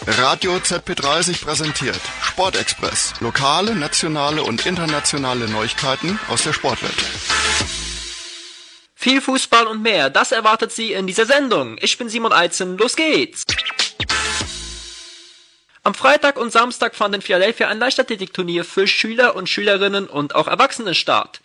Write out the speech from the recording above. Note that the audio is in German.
Radio ZP30 präsentiert Sportexpress. Lokale, nationale und internationale Neuigkeiten aus der Sportwelt. Viel Fußball und mehr, das erwartet Sie in dieser Sendung. Ich bin Simon Eizen, los geht's! Am Freitag und Samstag fand in Philadelphia ein Leichtathletikturnier für Schüler und Schülerinnen und auch Erwachsene statt.